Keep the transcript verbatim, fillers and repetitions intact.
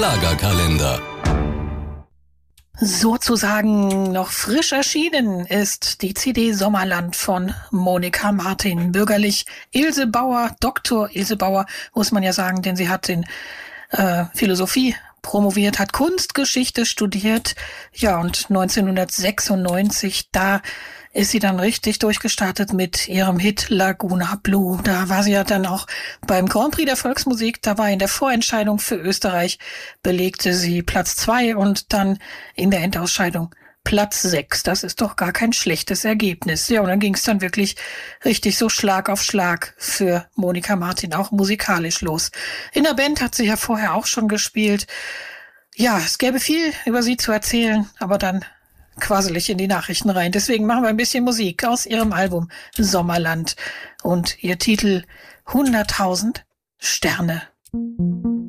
Schlagerkalender. Sozusagen noch frisch erschienen ist die C D Sommerland von Monika Martin. Bürgerlich Ilse Bauer, Doktor Ilse Bauer, muss man ja sagen, denn sie hat in äh, Philosophie promoviert, hat Kunstgeschichte studiert. Ja, und neunzehnhundertsechsundneunzig, da ist sie dann richtig durchgestartet mit ihrem Hit Laguna Blue. Da war sie ja dann auch beim Grand Prix der Volksmusik. Da war in der Vorentscheidung für Österreich, belegte sie Platz zwei und dann in der Endausscheidung Platz sechs. Das ist doch gar kein schlechtes Ergebnis. Ja, und dann ging es dann wirklich richtig so Schlag auf Schlag für Monika Martin, auch musikalisch los. In der Band hat sie ja vorher auch schon gespielt. Ja, es gäbe viel über sie zu erzählen, aber dann quaselig in die Nachrichten rein. Deswegen machen wir ein bisschen Musik aus ihrem Album Sommerland und ihr Titel hunderttausend Sterne.